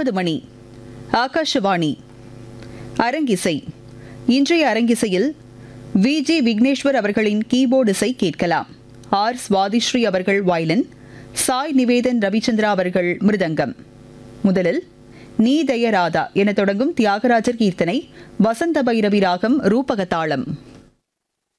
9 மணி. ஆகாஷவாணி. அரங்கிசை. இன்றைய அரங்கிசையில் வி.ஜி. விக்னேஸ்வர் அவர்களின் கீபோர்டு இசை கேட்கலாம். ஆர். சுவாதிஸ்ரீ அவர்கள் வயலின், சாய் நிவேதன் ரவிச்சந்திரா அவர்கள் மிருதங்கம். முதலில் நீ தயராதா என தொடங்கும் தியாகராஜர் கீர்த்தனை, வசந்த பைரவி ராகம், ரூபகதாளம்.